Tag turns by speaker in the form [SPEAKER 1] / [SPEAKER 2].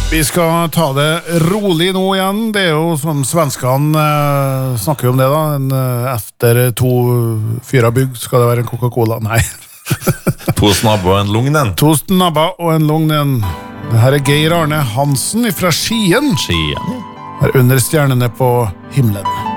[SPEAKER 1] Vi skal ta det rolig nå igjen. Det jo som svenskene snakker om det da. Efter 2 bygg skal det være en Coca-Cola. Nei.
[SPEAKER 2] 2 snabber og en lugnen.
[SPEAKER 1] 2 snabber og en lugnen. Det her Geir Arne Hansen fra Skien.
[SPEAKER 2] Skien, ja.
[SPEAKER 1] Her under stjernene på himmelen.